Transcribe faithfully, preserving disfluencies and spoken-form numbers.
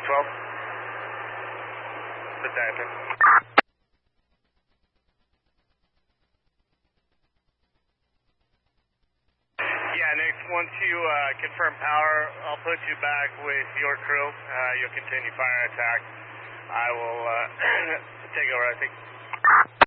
twelve. Put that in. Yeah, Nick, once you uh, confirm power, I'll put you back with your crew. Uh, you'll continue fire attack. I will uh, take over, I think.